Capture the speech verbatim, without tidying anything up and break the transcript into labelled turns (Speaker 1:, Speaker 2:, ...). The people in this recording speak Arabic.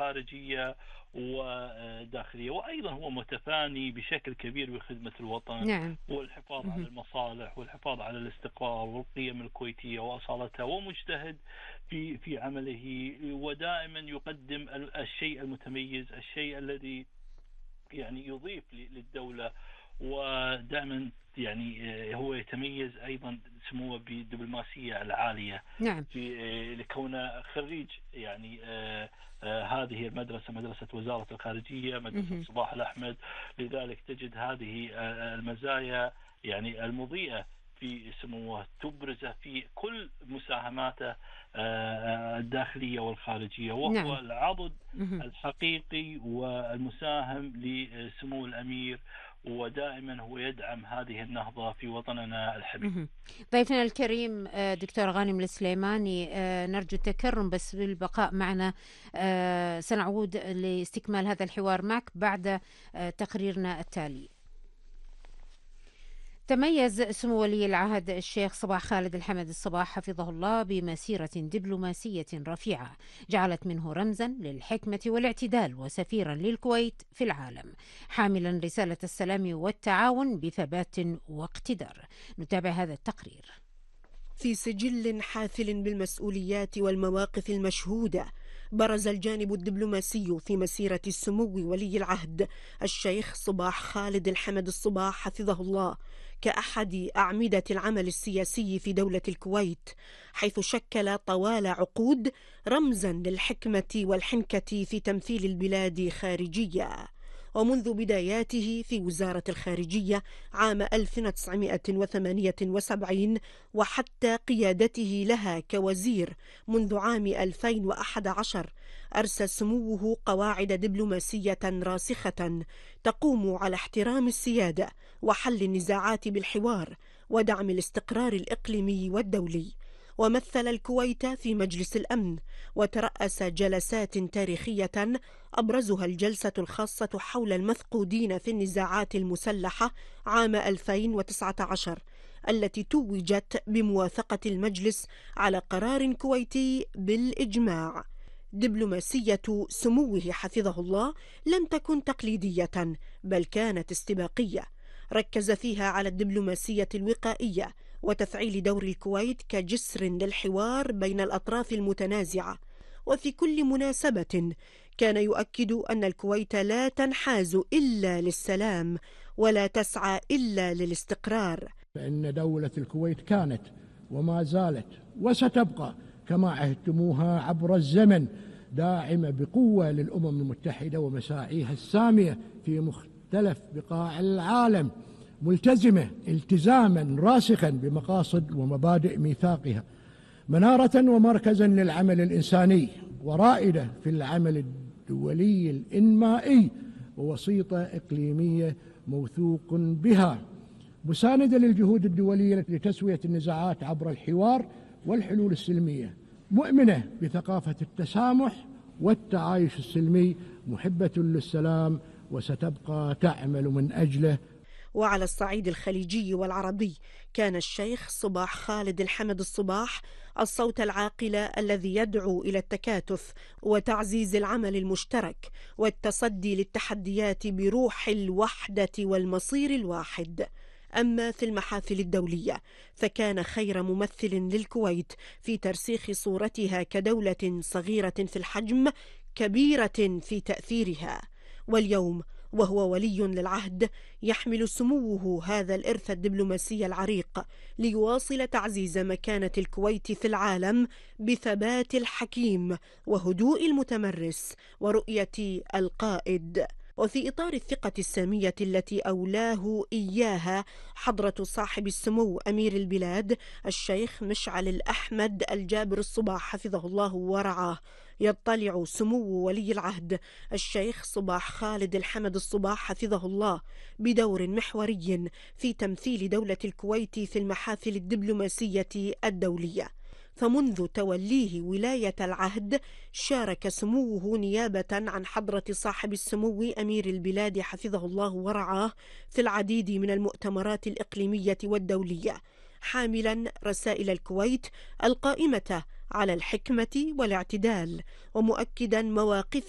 Speaker 1: خارجية وداخلية، وأيضا هو متفاني بشكل كبير بخدمة الوطن
Speaker 2: نعم.
Speaker 1: والحفاظ على المصالح والحفاظ على الاستقرار والقيم الكويتية وأصالتها، ومجتهد في في عمله، ودائما يقدم الشيء المتميز، الشيء الذي يعني يضيف للدولة. ودائما يعني هو يتميز أيضا سموه بالدبلوماسية العالية،
Speaker 2: نعم.
Speaker 1: في لكونه خريج يعني آه آه هذه المدرسة، مدرسة وزارة الخارجية، مدرسة صباح الأحمد. لذلك تجد هذه آه المزايا يعني المضيئة في سموه تبرزه في كل مساهماته آه الداخلية والخارجية، وهو
Speaker 2: نعم.
Speaker 1: العضد الحقيقي والمساهم لسمو الأمير، ودائما هو يدعم هذه النهضة في وطننا الحبيب.
Speaker 2: ضيفنا الكريم دكتور غانم السليماني، نرجو التكرم بس بالبقاء معنا، سنعود لاستكمال هذا الحوار معك بعد تقريرنا التالي. تميز سمو ولي العهد الشيخ صباح خالد الحمد الصباح حفظه الله بمسيرة دبلوماسية رفيعة جعلت منه رمزا للحكمة والاعتدال وسفيرا للكويت في العالم، حاملا رسالة السلام والتعاون بثبات واقتدار. نتابع هذا التقرير.
Speaker 3: في سجل حافل بالمسؤوليات والمواقف المشهودة، برز الجانب الدبلوماسي في مسيرة السمو ولي العهد الشيخ صباح خالد الحمد الصباح حفظه الله كأحد أعمدة العمل السياسي في دولة الكويت، حيث شكل طوال عقود رمزا للحكمة والحنكة في تمثيل البلاد خارجيا. ومنذ بداياته في وزارة الخارجية عام ألف وتسعمائة وثمانية وسبعين وحتى قيادته لها كوزير منذ عام ألفين وأحد عشر، أرسى سموه قواعد دبلوماسية راسخة تقوم على احترام السيادة وحل النزاعات بالحوار ودعم الاستقرار الإقليمي والدولي. ومثل الكويت في مجلس الأمن وترأس جلسات تاريخية أبرزها الجلسة الخاصة حول المفقودين في النزاعات المسلحة عام ألفين وتسعة عشر، التي توجت بموافقة المجلس على قرار كويتي بالإجماع. دبلوماسية سموه حفظه الله لم تكن تقليدية، بل كانت استباقية، ركز فيها على الدبلوماسية الوقائية وتفعيل دور الكويت كجسر للحوار بين الأطراف المتنازعة. وفي كل مناسبة كان يؤكد أن الكويت لا تنحاز إلا للسلام ولا تسعى إلا للاستقرار،
Speaker 4: فإن دولة الكويت كانت وما زالت وستبقى كما عهدتموها عبر الزمن داعمة بقوة للأمم المتحدة ومساعيها السامية في مختلف بقاع العالم، ملتزمة التزاما راسخا بمقاصد ومبادئ ميثاقها، منارة ومركزا للعمل الإنساني، ورائدة في العمل الدولي الإنمائي، ووسيطة إقليمية موثوق بها، مساندة للجهود الدولية لتسوية النزاعات عبر الحوار والحلول السلمية، مؤمنة بثقافة التسامح والتعايش السلمي، محبة للسلام وستبقى تعمل من أجله.
Speaker 3: وعلى الصعيد الخليجي والعربي كان الشيخ صباح خالد الحمد الصباح الصوت العاقل الذي يدعو إلى التكاتف وتعزيز العمل المشترك والتصدي للتحديات بروح الوحدة والمصير الواحد. أما في المحافل الدولية فكان خير ممثل للكويت في ترسيخ صورتها كدولة صغيرة في الحجم كبيرة في تأثيرها. واليوم وهو ولي للعهد يحمل سموه هذا الإرث الدبلوماسي العريق ليواصل تعزيز مكانة الكويت في العالم بثبات الحكيم وهدوء المتمرس ورؤية القائد. وفي إطار الثقة السامية التي أولاه إياها حضرة صاحب السمو أمير البلاد الشيخ مشعل الأحمد الجابر الصباح حفظه الله ورعاه، يطلع سمو ولي العهد الشيخ صباح خالد الحمد الصباح حفظه الله بدور محوري في تمثيل دولة الكويت في المحافل الدبلوماسية الدولية. فمنذ توليه ولاية العهد شارك سموه نيابة عن حضرة صاحب السمو أمير البلاد حفظه الله ورعاه في العديد من المؤتمرات الإقليمية والدولية، حاملا رسائل الكويت القائمة على الحكمة والاعتدال، ومؤكدا مواقفه